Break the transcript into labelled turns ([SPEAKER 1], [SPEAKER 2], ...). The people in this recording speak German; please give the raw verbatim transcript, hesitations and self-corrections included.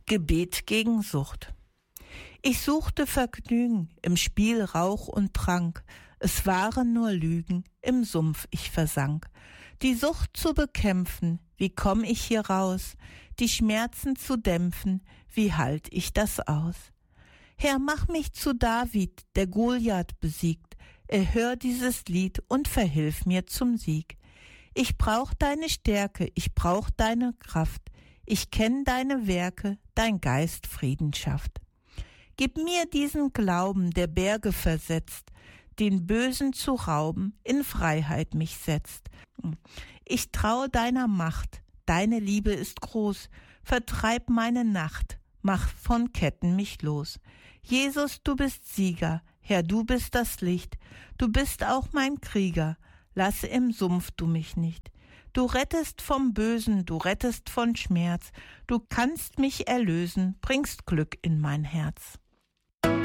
[SPEAKER 1] Gebet gegen Sucht. Ich suchte Vergnügen im Spiel Rauch und Trank, es waren nur Lügen, im Sumpf ich versank. Die Sucht zu bekämpfen, wie komm ich hier raus? Die Schmerzen zu dämpfen, wie halt ich das aus? Herr, mach mich zu David, der Goliath besiegt, erhör dieses Lied und verhilf mir zum Sieg. Ich brauch deine Stärke, ich brauch deine Kraft, ich kenn deine Werke, dein Geist Frieden schafft. Gib mir diesen Glauben, der Berge versetzt, den Bösen zu rauben, in Freiheit mich setzt. Ich trau deiner Macht, deine Liebe ist groß, vertreib meine Nacht, mach von Ketten mich los. Jesus, du bist Sieger, Herr, du bist das Licht, du bist auch mein Krieger, lasse im Sumpf du mich nicht. Du rettest vom Bösen, du rettest von Schmerz, du kannst mich erlösen, bringst Glück in mein Herz.